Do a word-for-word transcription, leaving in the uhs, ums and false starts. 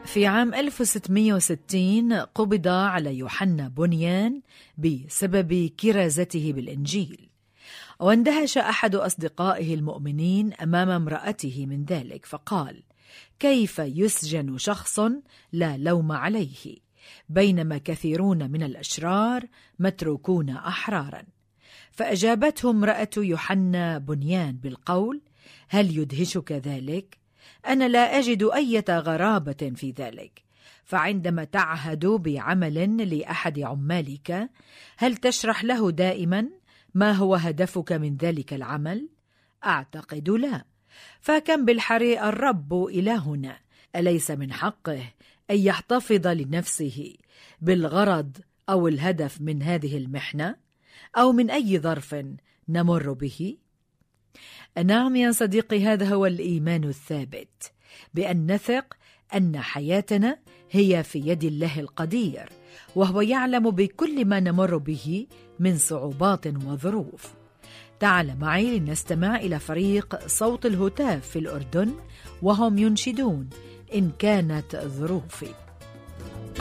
في عام ألف وستمائة وستين قبض على يوحنا بنيان بسبب كرازته بالإنجيل، واندهش أحد أصدقائه المؤمنين أمام امرأته من ذلك، فقال: كيف يسجن شخص لا لوم عليه بينما كثيرون من الأشرار متروكون أحرارا؟ فأجابته امرأة يوحنا بنيان بالقول: هل يدهشك ذلك؟ أنا لا أجد أي غرابة في ذلك، فعندما تعهد بعمل لأحد عمالك هل تشرح له دائما ما هو هدفك من ذلك العمل؟ أعتقد لا. فكم بالحري الرب إلهنا أليس من حقه أن يحتفظ لنفسه بالغرض أو الهدف من هذه المحنة أو من أي ظرف نمر به؟ نعم يا صديقي، هذا هو الإيمان الثابت، بأن نثق أن حياتنا هي في يد الله القدير، وهو يعلم بكل ما نمر به من صعوبات وظروف. تعال معي لنستمع إلى فريق صوت الهتاف في الأردن وهم ينشدون: إن كانت ظروفي.